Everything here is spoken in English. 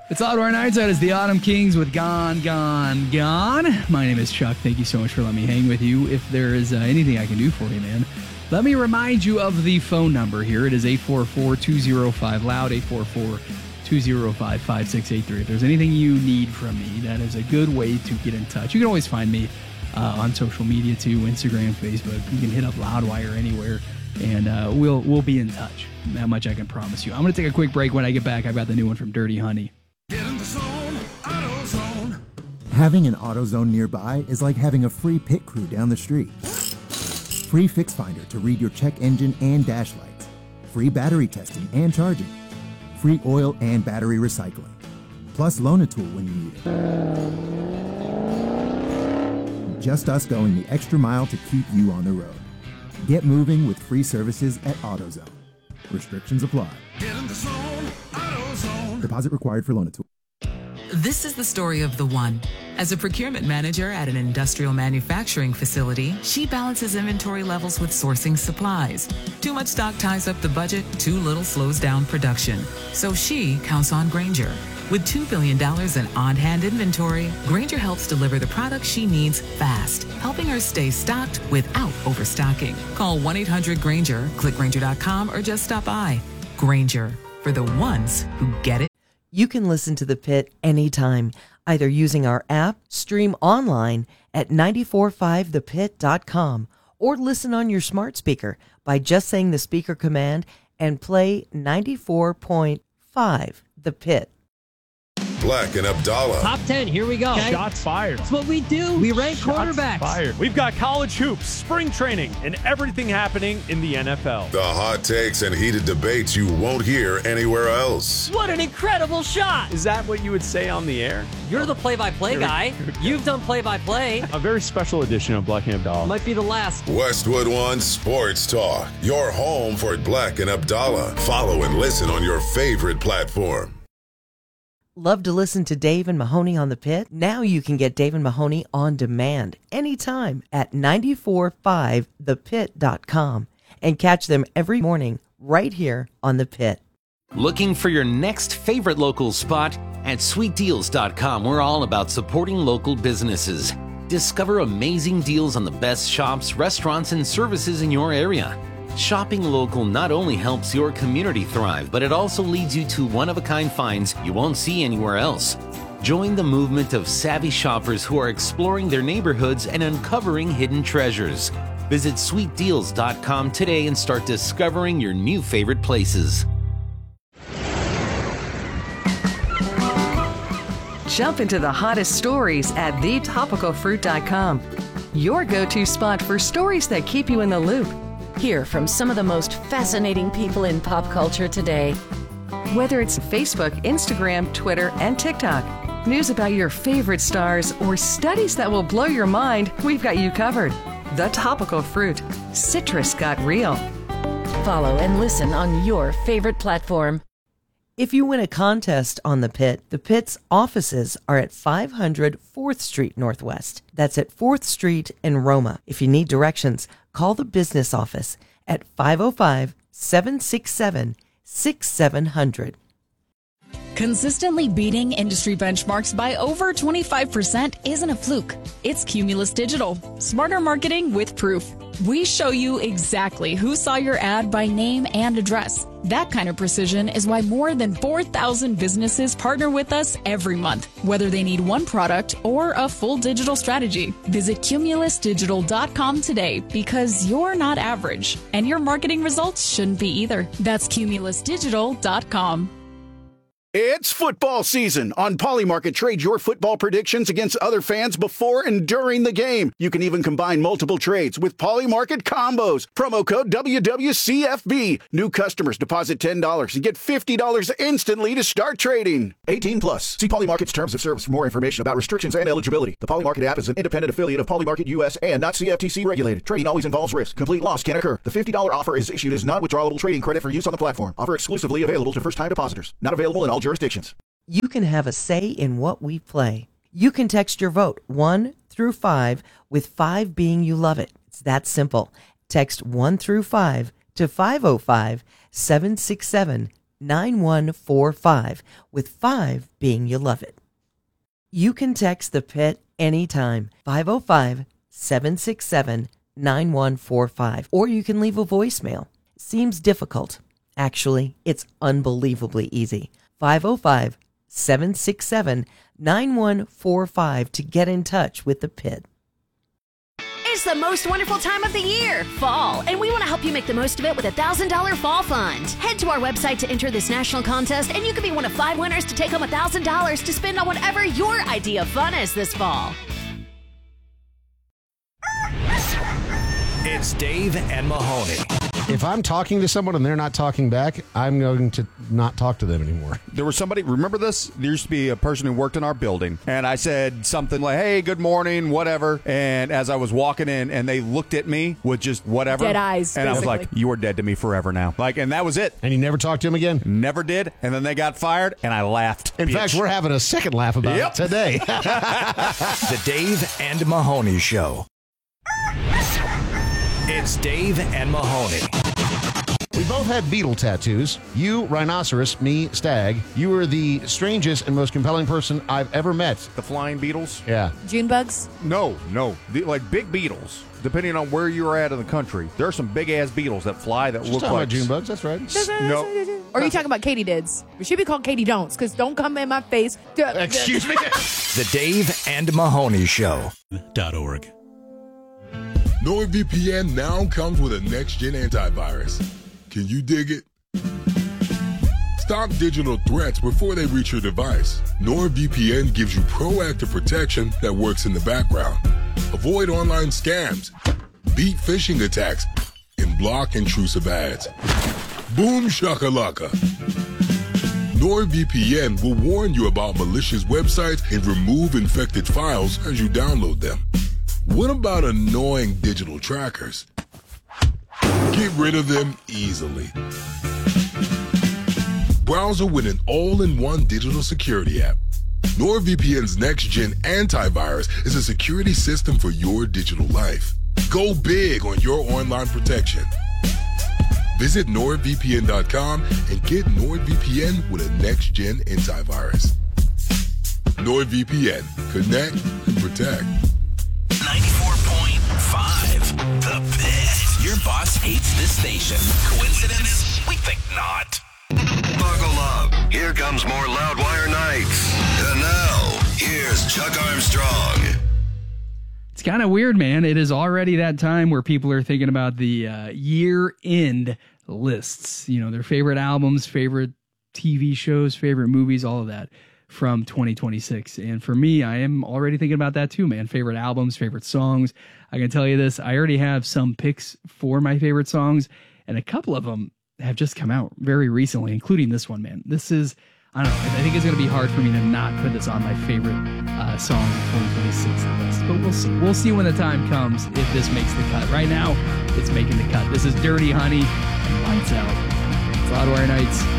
It's Outdoor Nightside. It's the Autumn Kings with Gone, Gone, Gone. My name is Chuck. Thank you so much for letting me hang with you. If there is anything I can do for you, man, let me remind you of the phone number here. It is 844-205-LOUD, 844-205-5683. If there's anything you need from me, that is a good way to get in touch. You can always find me on social media too, Instagram, Facebook. You can hit up Loudwire anywhere, and we'll be in touch. That much I can promise you. I'm going to take a quick break. When I get back, I've got the new one from Dirty Honey. Get in the zone, AutoZone. Having an AutoZone nearby is like having a free pit crew down the street. Free Fix Finder to read your check engine and dash lights. Free battery testing and charging. Free oil and battery recycling. Plus loan a tool when you need it. Just us going the extra mile to keep you on the road. Get moving with free services at AutoZone. Restrictions apply. Get in the zone, AutoZone. Deposit required for loan a tool. This is the story of the one. As a procurement manager at an industrial manufacturing facility, she balances inventory levels with sourcing supplies. Too much stock ties up the budget, too little slows down production. So she counts on Grainger. With $2 billion in on-hand inventory, Grainger helps deliver the products she needs fast, helping her stay stocked without overstocking. Call 1-800-GRAINGER, click Grainger.com, or just stop by. Grainger, for the ones who get it. You can listen to The Pit anytime, either using our app, stream online at 945thepit.com, or listen on your smart speaker by just saying the speaker command and play 94.5 The Pit. Black and Abdallah. Top 10, here we go. Okay. Shots fired. That's what we do. We rank quarterbacks. Fired. We've got college hoops, spring training, and everything happening in the NFL. The hot takes and heated debates you won't hear anywhere else. What an incredible shot. Is that what you would say on the air? You're the play-by-play guy. You've done play-by-play. A very special edition of Black and Abdallah. Might be the last. Westwood One Sports Talk. Your home for Black and Abdallah. Follow and listen on your favorite platform. Love to listen to Dave and Mahoney on The Pit? Now you can get Dave and Mahoney on demand anytime at 945thepit.com and catch them every morning right here on The Pit. Looking for your next favorite local spot? At sweetdeals.com, we're all about supporting local businesses. Discover amazing deals on the best shops, restaurants, and services in your area. Shopping local not only helps your community thrive, but it also leads you to one-of-a-kind finds you won't see anywhere else. Join the movement of savvy shoppers who are exploring their neighborhoods and uncovering hidden treasures. Visit sweetdeals.com today and start discovering your new favorite places. Jump into the hottest stories at thetopicalfruit.com. Your go-to spot for stories that keep you in the loop. Hear from some of the most fascinating people in pop culture today. Whether it's Facebook, Instagram, Twitter, and TikTok, news about your favorite stars, or studies that will blow your mind, we've got you covered. The Topical Fruit. Citrus got real. Follow and listen on your favorite platform. If you win a contest on The Pit, The Pit's offices are at 500 4th Street Northwest. That's at 4th Street in Roma. If you need directions, call the business office at 505-767-6700. Consistently beating industry benchmarks by over 25% isn't a fluke. It's Cumulus Digital. Smarter marketing with proof. We show you exactly who saw your ad by name and address. That kind of precision is why more than 4,000 businesses partner with us every month, whether they need one product or a full digital strategy. Visit cumulusdigital.com today because you're not average, and your marketing results shouldn't be either. That's cumulusdigital.com. It's football season. On Polymarket, trade your football predictions against other fans before and during the game. You can even combine multiple trades with Polymarket combos. Promo code WWCFB. New customers deposit $10 and get $50 instantly to start trading. 18 plus. See Polymarket's terms of service for more information about restrictions and eligibility. The Polymarket app is an independent affiliate of Polymarket US and not CFTC regulated. Trading always involves risk. Complete loss can occur. The $50 offer is issued as non-withdrawable trading credit for use on the platform. Offer exclusively available to first-time depositors. Not available in all jurisdictions. You can have a say in what we play. You can text your vote 1 through 5, with 5 being you love it. It's that simple. Text 1 through 5 to 505-767-6700. 9145, with 5 being you love it. You can text the Pit anytime, 505-767-9145, or you can leave a voicemail. Seems difficult. Actually, it's unbelievably easy. 505-767-9145 to get in touch with the Pit. It's the most wonderful time of the year, fall, and we want to help you make the most of it with a $1,000 fall fund. Head to our website to enter this national contest, and you can be one of 5 winners to take home $1,000 to spend on whatever your idea of fun is this fall. It's Dave and Mahoney. If I'm talking to someone and they're not talking back, I'm going to not talk to them anymore. There was somebody, remember this? There used to be a person who worked in our building, and I said something like, hey, good morning, whatever. And as I was walking in, and they looked at me with just whatever. Dead eyes, and basically. I was like, you are dead to me forever now. And that was it. And you never talked to him again? Never did. And then they got fired, and I laughed. In fact, we're having a second laugh about it today. The Dave and Mahoney Show. It's Dave and Mahoney. We both had beetle tattoos. You, rhinoceros, me, stag. You were the strangest and most compelling person I've ever met. The flying beetles? Yeah. June bugs? No. Like big beetles. Depending on where you're at in the country, there are some big-ass beetles that fly that look like... about June bugs, that's right. No. Or are you talking about katydids? It should be called katydon'ts, because don't come in my face. Excuse me? The Dave and Mahoney Show. .org. NordVPN now comes with a next-gen antivirus. Can you dig it? Stop digital threats before they reach your device. NordVPN gives you proactive protection that works in the background. Avoid online scams, beat phishing attacks, and block intrusive ads. Boom shakalaka. NordVPN will warn you about malicious websites and remove infected files as you download them. What about annoying digital trackers? Get rid of them easily. Browser with an all-in-one digital security app. NordVPN's next-gen antivirus is a security system for your digital life. Go big on your online protection. Visit NordVPN.com and get NordVPN with a next-gen antivirus. NordVPN. Connect and protect. 94.5 The Pit. Your boss hates this station. Coincidence? We think not. Buckle up. Here comes more Loudwire Nights. And now, here's Chuck Armstrong. It's kind of weird, man. It is already that time where people are thinking about the year-end lists. You know, their favorite albums, favorite TV shows, favorite movies, all of that from 2026. And for me, I am already thinking about that too, man. Favorite albums, favorite songs. I can tell you this, I already have some picks for my favorite songs, and a couple of them have just come out very recently, including this one, man. This is, I don't know, I think it's going to be hard for me to not put this on my favorite song of 2026 list, but we'll see. We'll see when the time comes if this makes the cut. Right now, it's making the cut. This is Dirty Honey and Lights Out. It's Loudwire Nights.